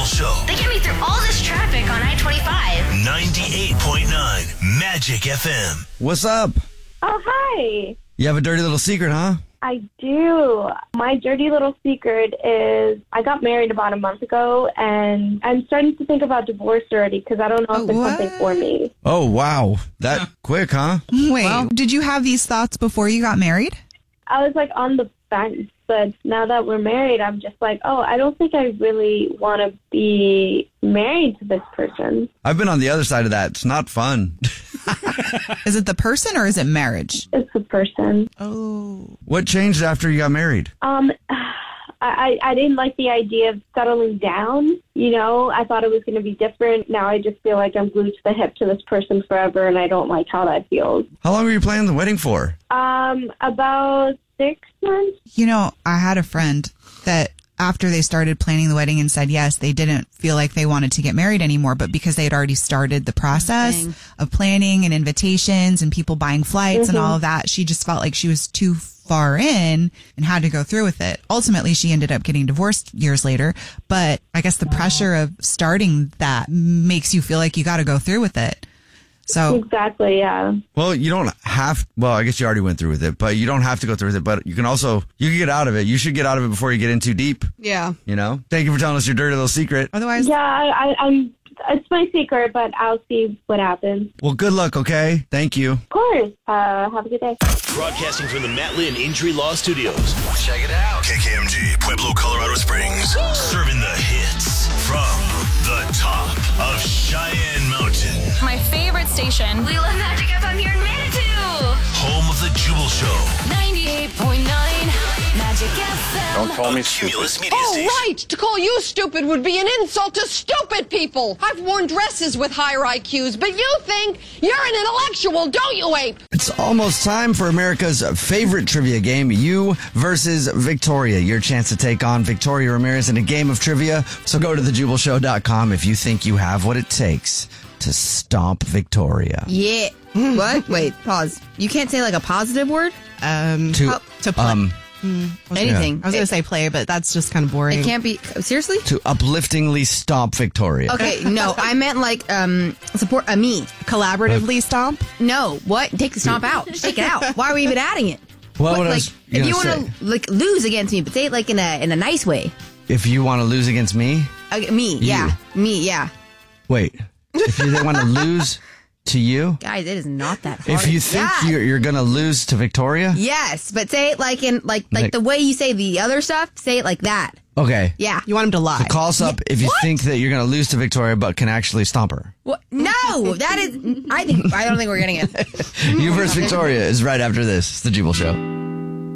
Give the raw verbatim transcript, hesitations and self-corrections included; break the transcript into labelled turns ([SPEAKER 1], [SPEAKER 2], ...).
[SPEAKER 1] Jubal Show.
[SPEAKER 2] They get me through all this traffic on I twenty-five.
[SPEAKER 1] ninety-eight point nine Magic F M.
[SPEAKER 3] What's up?
[SPEAKER 4] Oh, hi.
[SPEAKER 3] You have a dirty little secret, huh?
[SPEAKER 4] I do. My dirty little secret is I got married about a month ago, and I'm starting to think about divorce already because I don't know if
[SPEAKER 5] Oh,
[SPEAKER 4] it's
[SPEAKER 5] what?
[SPEAKER 4] something for me.
[SPEAKER 3] Oh, wow. That quick, huh?
[SPEAKER 5] Wait, did you have these thoughts before you got married?
[SPEAKER 4] I was like on the fence, but now that we're married, I'm just like, oh, I don't think I really want to be married to this person.
[SPEAKER 3] I've been on the other side of that. It's not fun.
[SPEAKER 5] Is it the person or is it marriage?
[SPEAKER 4] It's the person.
[SPEAKER 5] Oh.
[SPEAKER 3] What changed after you got married?
[SPEAKER 4] Um, I, I didn't like the idea of settling down. You know, I thought it was going to be different. Now I just feel like I'm glued to the hip to this person forever, and I don't like how that feels.
[SPEAKER 3] How long were you planning the wedding for?
[SPEAKER 4] Um, about six months.
[SPEAKER 5] You know, I had a friend that after they started planning the wedding and said yes, they didn't feel like they wanted to get married anymore, but because they had already started the process
[SPEAKER 6] Dang.
[SPEAKER 5] of planning and invitations and people buying flights
[SPEAKER 4] Mm-hmm.
[SPEAKER 5] and all of that, she just felt like she was too far in and had to go through with it. Ultimately, she ended up getting divorced years later, but I guess the pressure of starting that makes you feel like you got to go through with it. So
[SPEAKER 4] Exactly, yeah.
[SPEAKER 3] Well, you don't have, well, I guess you already went through with it, but you don't have to go through with it, but you can also, you can get out of it. You should get out of it before you get in too deep,
[SPEAKER 6] Yeah.
[SPEAKER 3] you know? Thank you for telling us your dirty little secret.
[SPEAKER 5] otherwise,
[SPEAKER 4] Yeah, I, I, I'm. It's my secret, but I'll see what happens.
[SPEAKER 3] Well, good luck, okay? Thank you.
[SPEAKER 4] Of course. Uh, have a good day.
[SPEAKER 1] Broadcasting from the Matt Lynn Injury Law Studios. Check it out. K K M G, Pueblo, Colorado Springs. Serving the hits from the top of Cheyenne Mountain.
[SPEAKER 2] My favorite station. We love Magic F M here in Manitou.
[SPEAKER 1] Home of the Jubal Show.
[SPEAKER 2] ninety-eight point nine Magic F M.
[SPEAKER 7] Don't call me
[SPEAKER 1] Cumulus
[SPEAKER 7] stupid.
[SPEAKER 1] Media
[SPEAKER 8] Oh,
[SPEAKER 1] Station.
[SPEAKER 8] right. To call you stupid would be an insult to stupid people. I've worn dresses with higher I Qs, but you think you're an intellectual, don't you, Ape?
[SPEAKER 3] It's almost time for America's favorite trivia game, You versus Victoria. Your chance to take on Victoria Ramirez in a game of trivia. So go to the jubal show dot com if you think you have what it takes to stomp Victoria.
[SPEAKER 6] Yeah. What? Wait, pause. You can't say like a positive word?
[SPEAKER 5] um,
[SPEAKER 3] To,
[SPEAKER 5] to play.
[SPEAKER 3] um,
[SPEAKER 6] Anything.
[SPEAKER 5] I was going to say play, but that's just kind of boring.
[SPEAKER 6] It can't be. Seriously?
[SPEAKER 3] to upliftingly stomp Victoria.
[SPEAKER 6] Okay, no, I meant like um support a uh, me.
[SPEAKER 5] Collaboratively stomp.
[SPEAKER 6] No, what? Take the stomp out. Just take it out. Why are we even adding it?
[SPEAKER 3] Well,
[SPEAKER 6] What,
[SPEAKER 3] what I
[SPEAKER 6] like
[SPEAKER 3] was
[SPEAKER 6] if
[SPEAKER 3] gonna
[SPEAKER 6] you
[SPEAKER 3] say,
[SPEAKER 6] want to like lose against me, but say it like in a in a nice way.
[SPEAKER 3] if you want to lose against me,
[SPEAKER 6] Uh, me, yeah, me, yeah.
[SPEAKER 3] wait. If you want to lose to you,
[SPEAKER 6] Guys, it is not that hard.
[SPEAKER 3] if you think
[SPEAKER 6] Yeah.
[SPEAKER 3] you're, you're going to lose to Victoria,
[SPEAKER 6] Yes, but say it like in like like
[SPEAKER 3] Like-
[SPEAKER 6] the way you say the other stuff. Say it like that.
[SPEAKER 3] okay.
[SPEAKER 6] Yeah.
[SPEAKER 5] You want him to lie.
[SPEAKER 3] So call us up if you
[SPEAKER 6] What?
[SPEAKER 3] think that you're going to lose to Victoria but can actually stomp her.
[SPEAKER 6] What? No, that is. I think I don't think we're getting it.
[SPEAKER 3] You versus Victoria is right after this. It's the Jubal Show.